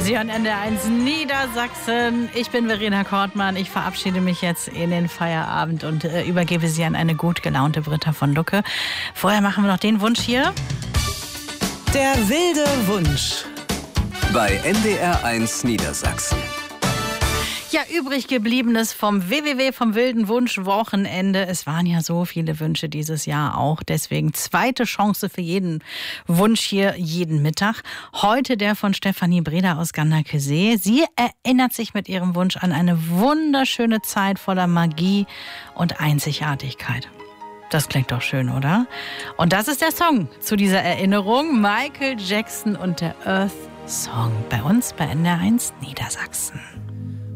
Sie hören NDR1 Niedersachsen. Ich bin Verena Kortmann. Ich verabschiede mich jetzt in den Feierabend und übergebe Sie an eine gut gelaunte Britta von Lucke. Vorher machen wir noch den Wunsch hier. Der wilde Wunsch. Bei NDR1 Niedersachsen. Ja, übrig gebliebenes vom WWW, vom wilden Wunsch Wochenende. Es waren ja so viele Wünsche dieses Jahr auch. Deswegen zweite Chance für jeden Wunsch hier jeden Mittag. Heute der von Stefanie Breder aus Ganderkesee. Sie erinnert sich mit ihrem Wunsch an eine wunderschöne Zeit voller Magie und Einzigartigkeit. Das klingt doch schön, oder? Und das ist der Song zu dieser Erinnerung. Michael Jackson und der Earth Song bei uns bei NDR1 Niedersachsen.